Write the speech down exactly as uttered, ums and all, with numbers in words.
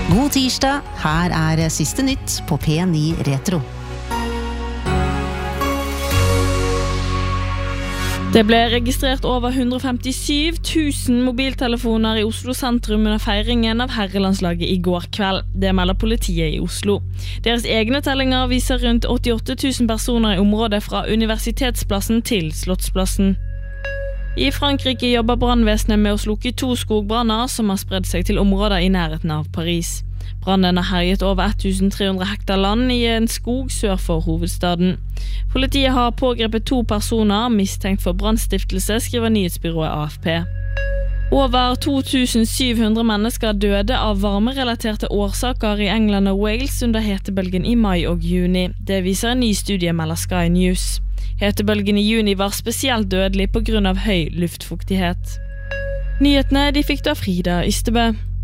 God tirsdag, her er siste nytt på P ni Retro. Det ble registrert over hundre og femtisju tusen mobiltelefoner i Oslo sentrum under feiringen av herrelandslaget i går kveld. Det melder politiet i Oslo. Deres egne tellinger viser rundt åttiåtte tusen personer i området fra Universitetsplassen til Slottsplassen. I Frankrike jobber brannvesenet med å slukke to skogbranner som har spredd seg til områder i nærheten av Paris. Brannen har herjet over trettenhundre hektar land i en skog sør for hovedstaden. Politiet har pågrepet to personer mistenkt for brannstiftelse, skriver nyhetsbyrået A F P. Over to tusen syv hundre mennesker døde av varmerelaterte årsaker i England og Wales under hetebølgen i mai og juni. Det viser en ny studie, melder Sky News. Hetebølgen i juni var spesielt dødelig på grunn av høy luftfuktighet. Nyhetene de fikk da Frida Ystebø.